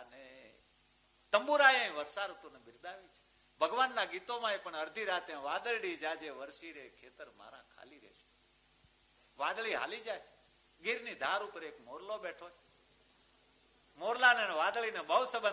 જાને. તંબુરાએ વર્ષા ઋતુને બિરદાવી છે. ભગવાનના ગીતોમાં પણ અડધી રાતે વાદળી જાજે વરસી રે ખેતર મારા ખાલી રહેશે. વાદળી હાલી જાય છે. ગીરની ધાર ઉપર એક મોરલો બેઠો છે. મોરલાને વાદળીને બહુ સંબંધ.